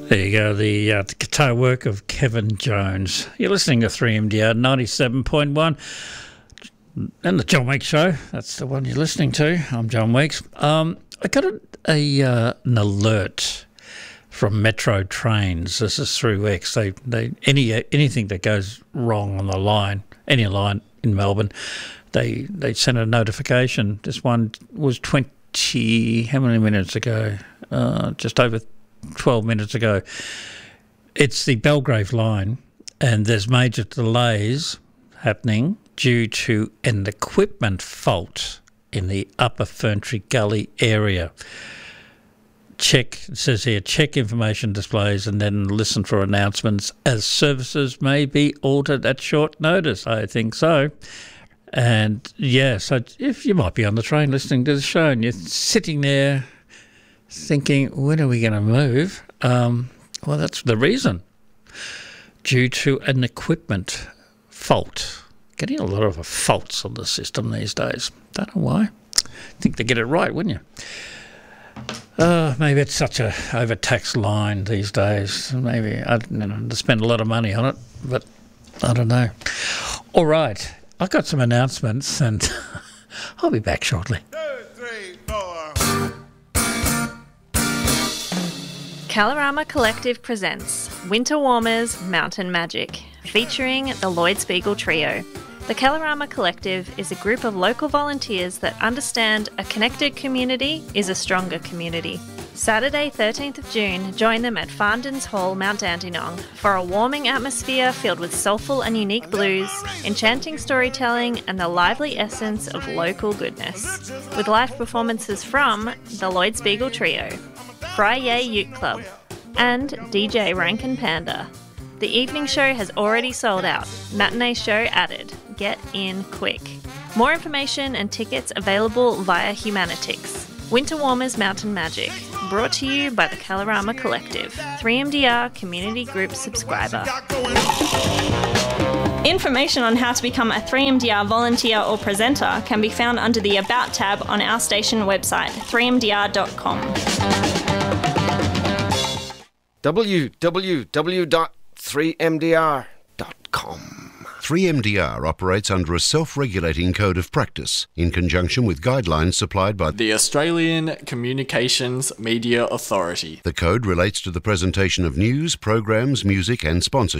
There you go, the guitar work of Kevin Jones. You're listening to 3MDR 97.1 and the John Weeks Show. That's the one you're listening to. I'm John Weeks. I got an alert from Metro Trains. This is through X. Anything that goes wrong on the line, any line in Melbourne, they send a notification. This one was how many minutes ago? Just over 12 minutes ago. It's the Belgrave line, and there's major delays happening due to an equipment fault in the Upper Ferntree Gully area. It says here, check information displays and then listen for announcements as services may be altered at short notice. I think so. And yeah, so if you might be on the train listening to the show and you're sitting there thinking, when are we going to move? Well, that's the reason. Due to an equipment fault. Getting a lot of faults on the system these days. Don't know why. Think they get it right, wouldn't you? Maybe it's such a overtaxed line these days. Maybe they spend a lot of money on it, but I don't know. All right, I've got some announcements and I'll be back shortly. 2, 3, 4. Kalorama Collective presents Winter Warmers Mountain Magic, featuring the Lloyd Spiegel Trio. The Kalorama Collective is a group of local volunteers that understand a connected community is a stronger community. Saturday 13th of June, join them at Farndon's Hall, Mount Dandenong, for a warming atmosphere filled with soulful and unique blues, enchanting storytelling and the lively essence of local goodness. With live performances from the Lloyd Spiegel Trio, Fry-Yay Ute Club, and DJ Rankin Panda. The evening show has already sold out. Matinee show added. Get in quick. More information and tickets available via Humanitix. Winter Warmers Mountain Magic. Brought to you by the Kalorama Collective, 3MDR Community Group subscriber. Information on how to become a 3MDR volunteer or presenter can be found under the About tab on our station website, 3mdr.com. www.3mdr.com 3MDR operates under a self-regulating code of practice in conjunction with guidelines supplied by the Australian Communications Media Authority. The code relates to the presentation of news, programs, music and sponsorship.